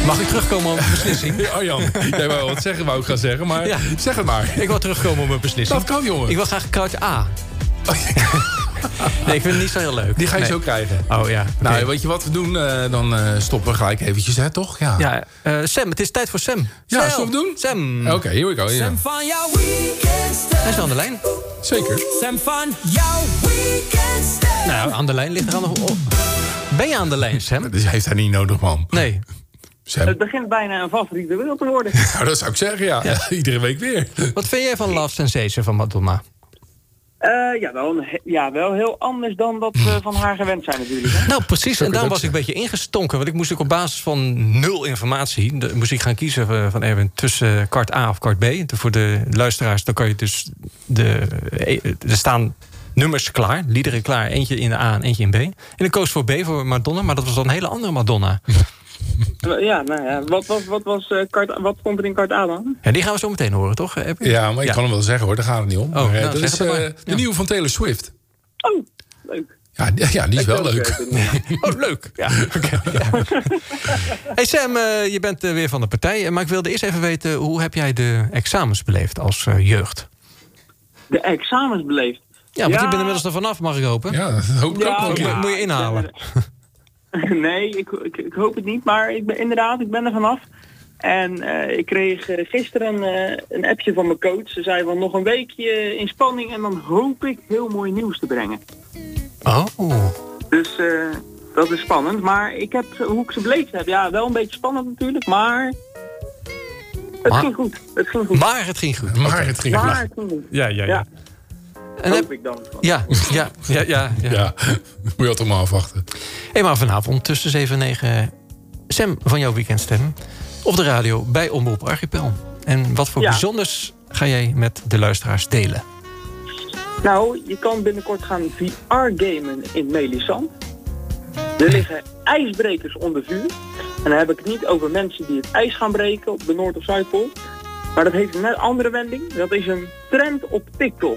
Mag ik terugkomen op mijn beslissing? Arjan, jij wou wat zeggen, wou ik gaan zeggen, maar Ja. zeg het maar. Ik wil terugkomen op mijn beslissing. Dat kan, jongen. Ik wil graag kraantje A. Nee, ik vind het niet zo heel leuk. Die ga je Nee. zo krijgen. Oh ja. Nou, Oké. weet je wat we doen? Dan stoppen we gelijk eventjes, hè, toch? Ja. Ja, Sam, het is tijd voor Sam. Ja, Sam. zullen we het doen? Sam. Oké, here we go. Ja. Sam van jouw weekendster. Hij is wel aan de lijn. Zeker. Sam van jouw weekendster. Nou, aan de lijn ligt er al nog op. Ben je aan de lijn, Sam? Dus heeft hij niet nodig, man. Nee. Sam. Het begint bijna een favoriete wereld te worden. Nou, dat zou ik zeggen, ja. Iedere week weer. Wat vind jij van Love Sensation van Madonna? Wel heel anders dan dat we van haar gewend zijn natuurlijk. Hè? Nou, precies. En het daarom ook was ik een beetje ingestonken. Want ik moest ook op basis van 0 informatie... moest ik gaan kiezen van Erwin tussen kwart A of kwart B. Voor de luisteraars, dan kan je dus... Er staan nummers klaar, liederen klaar. Eentje in de A en eentje in B. En ik koos voor B, voor Madonna. Maar dat was dan een hele andere Madonna. Wat komt er in kwart A dan? Ja, die gaan we zo meteen horen, toch, Erwin? Ja, maar ik kan hem wel zeggen, hoor. Daar gaat het niet om. Oh, Maar, nou, dat zeg is het maar. de Ja. nieuwe van Taylor Swift. Oh, leuk. Ja, die is wel leuk. Oh, leuk. Ja, oké. Ja. Hey Sam, je bent weer van de partij. Maar ik wilde eerst even weten, hoe heb jij de examens beleefd als jeugd? De examens beleefd. Ja, want je bent inmiddels er vanaf, mag ik hopen. Ja, dat hoop ik ook wel. Ja. Moet je inhalen. Nee, ik hoop het niet, maar ik ben er vanaf. En ik kreeg gisteren een appje van mijn coach. Ze zei van nog een weekje in spanning en dan hoop ik heel mooi nieuws te brengen. Oh. Dus dat is spannend. Maar ik heb, hoe ik ze beleefd heb, ja, wel een beetje spannend natuurlijk, maar het ging goed. Maar het ging goed. Maar het ging Maar goed. het ging goed. Ja. En Hoop ik dan. Ja. Ja, moet je altijd maar afwachten. Eenmaal vanavond tussen 7 en 9... Sam van jouw weekendstem op de radio bij Omroep Archipel. En wat voor bijzonders ga jij met de luisteraars delen? Nou, je kan binnenkort gaan VR-gamen in Melisande. Er liggen ijsbrekers onder vuur. En dan heb ik het niet over mensen die het ijs gaan breken op de Noord- of Zuidpool. Maar dat heeft een net andere wending. Dat is een trend op TikTok.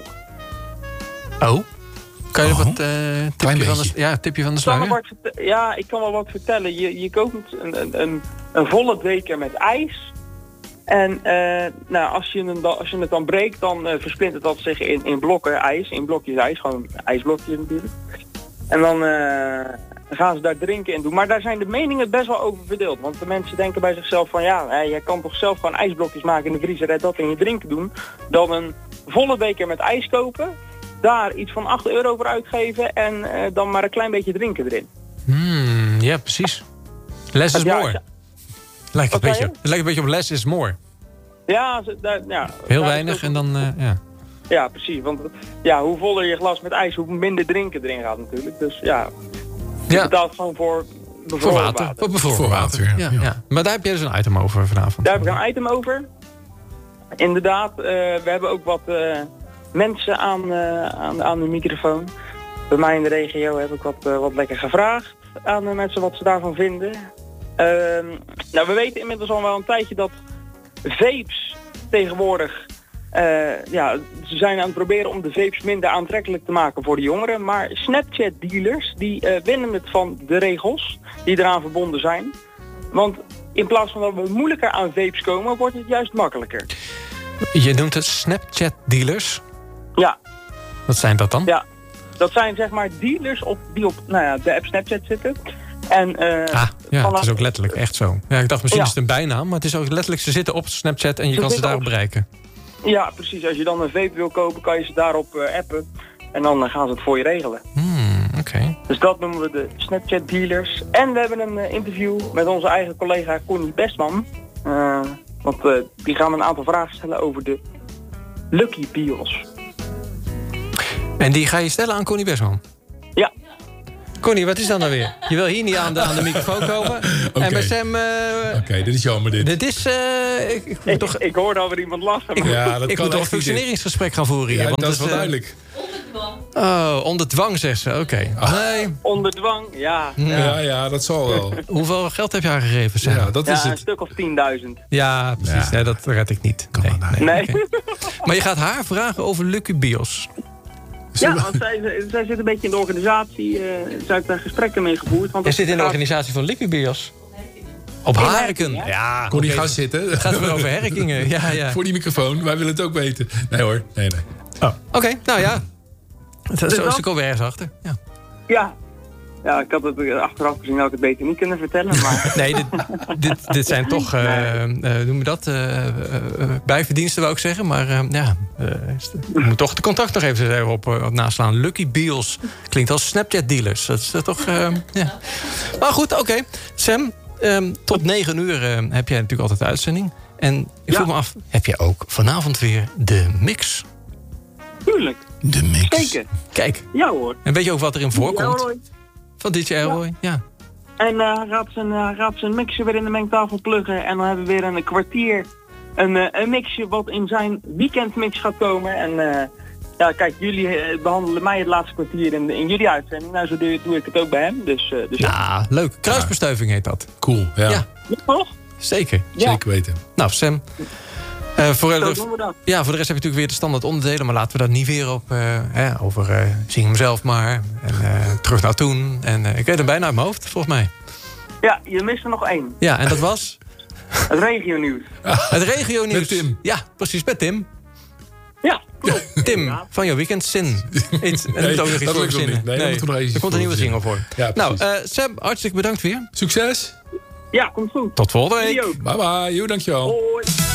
Oh? Kan je Oh, wat tipje van de sluier? Ik kan wel wat vertellen. Je koopt een volle beker met ijs. En als je het dan breekt, dan versplintert dat zich in blokken ijs. In blokjes ijs, gewoon ijsblokjes natuurlijk. En dan gaan ze daar drinken in doen. Maar daar zijn de meningen best wel over verdeeld. Want de mensen denken bij zichzelf van jij kan toch zelf gewoon ijsblokjes maken in de vriezer en dat in je drinken doen. Dan een volle beker met ijs kopen. Daar iets van €8 voor uitgeven en dan maar een klein beetje drinken erin. Ja, precies. Less is more. Ja. Het Wat lijkt een beetje op less is more. Ja, Heel weinig en dan, ja. Ja, precies. Want hoe voller je glas met ijs, hoe minder drinken erin gaat natuurlijk. Dus je betaalt gewoon voor bevroren water. Voor bevroren water. Ja. Maar daar heb jij dus een item over vanavond. Daar heb ik een item over. Inderdaad, we hebben ook wat mensen aan de microfoon. Bij mij in de regio heb ik wat lekker gevraagd aan de mensen wat ze daarvan vinden. We weten inmiddels al wel een tijdje dat vapes tegenwoordig... ze zijn aan het proberen om de vapes minder aantrekkelijk te maken voor de jongeren. Maar Snapchat-dealers die winnen het van de regels die eraan verbonden zijn. Want in plaats van dat we moeilijker aan vapes komen, wordt het juist makkelijker. Je noemt het Snapchat-dealers? Ja. Wat zijn dat dan? Ja, dat zijn zeg maar dealers die op de app Snapchat zitten. En, het is ook letterlijk echt zo. Ja, ik dacht misschien is het een bijnaam, maar het is ook letterlijk, ze zitten op Snapchat en je kan ze daarop bereiken. Ja, precies. Als je dan een vape wil kopen, kan je ze daarop appen. En dan gaan ze het voor je regelen. Oké. Dus dat noemen we de Snapchat dealers. En we hebben een interview met onze eigen collega Connie Bestman. Want die gaan een aantal vragen stellen over de Lucky Bios. En die ga je stellen aan Connie Bestman? Ja. Connie, wat is dan nou weer? Je wil hier niet aan de microfoon komen. En bij Sam... Oké, dit is jammer dit. Dit is... Ik hoorde alweer iemand lachen. Ik moet toch een functioneringsgesprek gaan voeren hier. Ja, want dat is wel duidelijk. Onder dwang, zegt ze. Oké. Nee. Onder dwang, ja. Ja, dat zal wel. Hoeveel geld heb je haar gegeven, Sam? Ja, dat is een het. stuk of 10.000. Ja, precies. Nee, dat red ik niet. Nee. Okay. Maar je gaat haar vragen over Lucky Bios. Ja, want zij zit een beetje in de organisatie. Zij heeft daar gesprekken mee gevoerd. Want je zit in de organisatie van Lucky Bios? Op In Hariken. Herkingen, hè? Ja, Kon niet oké. gaan zitten. Het gaat weer over Herkingen. Ja. Voor die microfoon. Wij willen het ook weten. Nee hoor. Nee. Oké, nou ja. Zo dat- is ik alweer ergens achter. Ja. Ja, ik had het achteraf gezien ook het beter niet kunnen vertellen, maar... Nee, dit zijn toch, noem je dat, bijverdiensten wou ik zeggen. Maar je moet toch de contact nog even op naslaan. Lucky Beals klinkt als Snapchat dealers. Dat is toch, ja. Maar goed, oké. Sam, tot 9 uur heb jij natuurlijk altijd de uitzending. En ik vroeg me af, heb jij ook vanavond weer de mix? Tuurlijk, De mix. zeker. Kijk, Ja hoor. en weet je ook wat erin voorkomt? Elroy. Van DJ Elroy? Ja. En hij gaat zijn mixer weer in de mengtafel pluggen. En dan hebben we weer een kwartier een mixje wat in zijn weekendmix gaat komen. En ja, kijk, jullie behandelen mij het laatste kwartier in jullie uitzending. Nou, zo doe ik het ook bij hem. Dus ja. Ja, leuk. Kruisbestuiving heet dat. Cool. Ja. Ja. Ja, toch? Zeker. Ja. Zeker weten. Nou, Sam. Voor Zo de doen we dat. rest heb je natuurlijk weer de standaard onderdelen. Maar laten we dat niet weer op over zing hem zelf maar. En terug naar toen. En ik weet hem bijna uit mijn hoofd, volgens mij. Ja, je mist er nog één. Ja, en dat was Het regionieuws. het regio nieuws. Met Tim. Ja, precies, met Tim. Ja, klopt. Tim, van jouw weekend zin. En er moet ook nog iets dat voor lukt nog verzinnen. niet. Nee, daar moeten we nog eens er komt een voor nieuwe single voor. Ja, Nou, precies. Sam, hartstikke bedankt weer. Succes. Ja, komt goed. Tot volgende week. Jullie ook. Bye bye. Jo, dankjewel. Hoi.